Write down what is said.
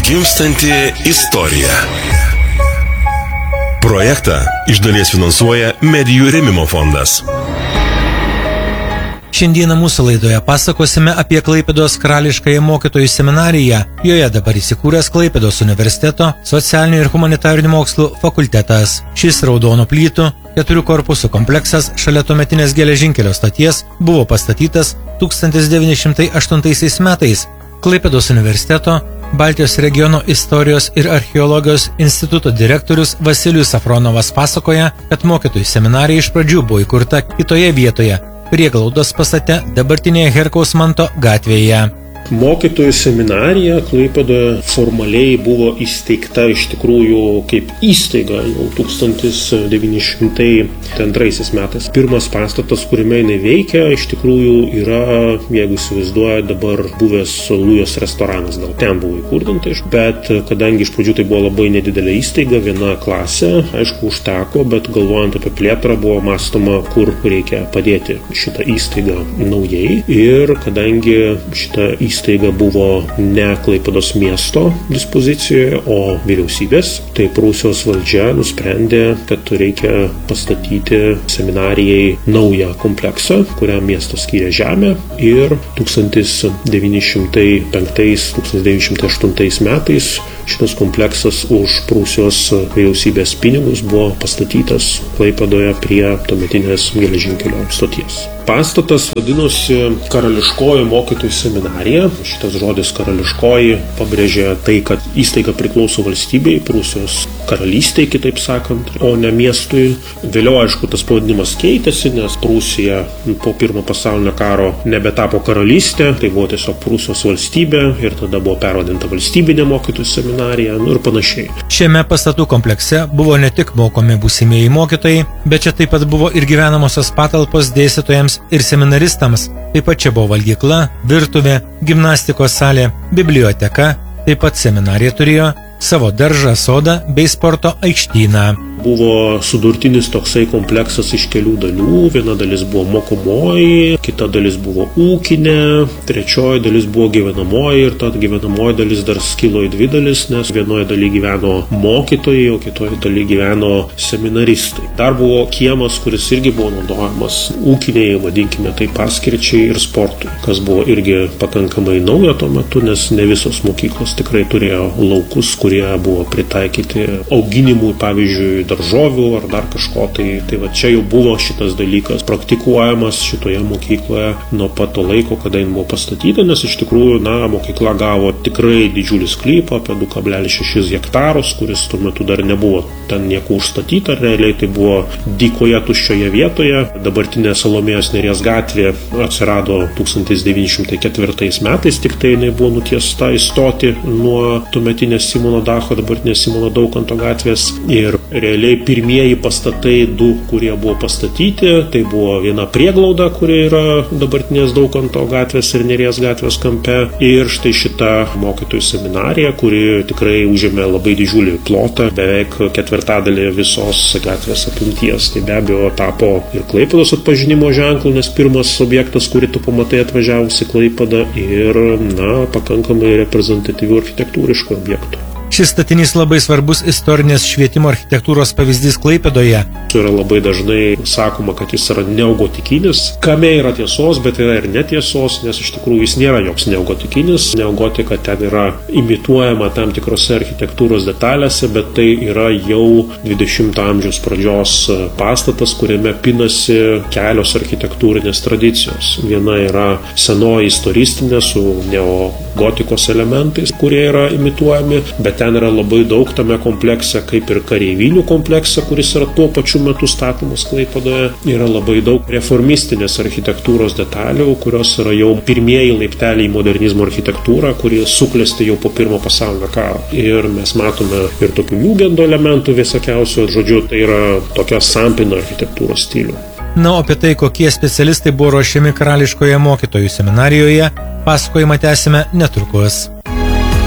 Gimstanti istorija. Projektą iš dalies finansuoja Medijų rėmimo fondas. Šiandieną mūsų laidoje pasakosime apie Klaipėdos karališkąją mokytojų seminariją. Joje dabar įsikūręs Klaipėdos universiteto socialinių ir humanitarinių mokslų fakultetas. Šis raudonų plytų 4 korpusų kompleksas šalia tuometinės geležinkelio stoties buvo pastatytas 1908 metais. Klaipėdos universiteto Baltijos regiono istorijos ir archeologijos instituto direktorius Vasilijus Safronovas pasakoja, kad mokytojų seminarija iš pradžių buvo įkurta kitoje vietoje, prieglaudos pastate dabartinėje Herkaus Manto gatvėje. Mokytojų seminarija Klaipėdoje formaliai buvo įsteigta iš tikrųjų kaip įstaiga jau 1902 metais. Pirmas pastatas, kuriame jinai veikia, iš tikrųjų yra, jeigu įsivaizduoja, dabar buvęs Lujos restoranas, gal ten buvo įkurdinta, bet kadangi iš pradžių tai buvo labai nedidelė įstaiga, viena klasė, aišku, užteko, bet galvojant apie plėtrą buvo mąstoma, kur reikia padėti šitą įstaigą naujai. Ir kadangi šitą įstaiga buvo ne Klaipėdos miesto dispozicijoje, o vyriausybės, tai Prūsijos valdžia nusprendė, kad reikia pastatyti seminarijai naują kompleksą, kuriam miestas skyrė žemę, ir 1905-1908 metais šitas kompleksas už Prūsijos vyriausybės pinigus buvo pastatytas Klaipėdoje prie tuometinės geležinkelio stoties. Pastatas vadinosi Karališkoji mokytojų seminarija. Šitas žodis karališkoji pabrėžia tai, kad įstaiga priklauso valstybei, Prūsijos karalystei, kitaip sakant, o ne miestui. Vėliau, aišku, tas pavadinimas keitėsi, nes Prūsija po Pirmo pasaulinio karo nebetapo karalystė, tai buvo tiesiog Prūsijos valstybė ir tada buvo pervadinta valstybinė mokytojų seminarija, ir panašiai. Šiame pastatų komplekse buvo ne tik mokomi būsimieji mokytojai, bet čia taip pat buvo ir gyvenamosios patalpos dėstytojams ir seminaristams. Taip pat čia buvo valgykla, virtuvė, gimnastikos salė, biblioteka. Taip pat seminarija turėjo savo daržą, sodą bei sporto aikštyną. Buvo sudurtinis toksai kompleksas iš kelių dalių. Viena dalis buvo mokomoji, kita dalis buvo ūkinė, trečioji dalis buvo gyvenamoji, ir ta gyvenamoji dalis dar skilo į 2 dalis, nes vienoje dalyje gyveno mokytojai, o kitoje dalyje gyveno seminaristai. Dar buvo kiemas, kuris irgi buvo naudojamas ūkiniai, vadinkime tai, paskirčiai ir sportui, kas buvo irgi pakankamai nauja tuo metu, nes ne visos mokyklos tikrai turėjo laukus, kurie buvo pritaikyti auginimui, pavyzdžiui, daržovių ar dar kažko, tai va čia jau buvo šitas dalykas praktikuojamas šitoje mokykloje nuo pat to laiko, kada jin buvo pastatyta, nes iš tikrųjų, mokykla gavo tikrai didžiulį sklypą, apie 2,6 hektarus, kuris tuo metu dar nebuvo ten nieko užstatyta, realiai tai buvo dykoje tuščioje vietoje. Dabartinė Salomėjos Nėries gatvė atsirado 1904 metais, tik tai jinai buvo nutiesta į stotį nuo tuometinės Simono Dacho, dabartinės Simono Daukanto gatvės, ir realiai pirmieji pastatai 2, kurie buvo pastatyti, tai buvo viena prieglauda, kuri yra dabartinės Daukanto gatvės ir Nėries gatvės kampe, ir štai šita mokytojų seminarija, kuri tikrai užėmė labai didžiulį plotą, beveik 1/4 visos gatvės apimties. Tai be abejo tapo ir Klaipėdos atpažinimo ženklu, nes pirmas objektas, kurį tu pamatai atvažiavus į Klaipėdą, ir pakankamai reprezentatyvių architektūriškų objektų. Šis statinys labai svarbus istorinės švietimo architektūros pavyzdys Klaipėdoje. Yra labai dažnai sakoma, kad jis yra neogotikinis. Kame yra tiesos, bet yra ir netiesos, nes iš tikrųjų jis nėra joks neogotikinis. Neogotika ten yra imituojama tam tikrose architektūros detalėse, bet tai yra jau 20 amžiaus pradžios pastatas, kuriame pinasi kelios architektūrinės tradicijos. Viena yra senoji istoristinė su neogotikos elementais, kurie yra imituojami, bet ten yra labai daug tame komplekse, kaip ir kareivinių komplekse, kuris yra tuo pačiu metu statomas Klaipėdoje. Yra labai daug reformistinės architektūros detalių, kurios yra jau pirmieji laipteliai į modernizmo architektūrą, kuri suklesti jau po Pirmo pasaulinio karo. Ir mes matome ir tokių Jūgendo elementų visokiausių, žodžiu, tai yra tokia sampina architektūros stilių. O apie tai, kokie specialistai buvo ruošiami Karališkoje mokytojų seminarijoje, pasakojimą tęsime netrukus.